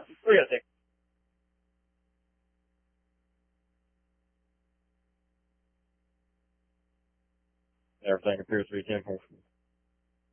we gotta take. Everything appears to be 10-4.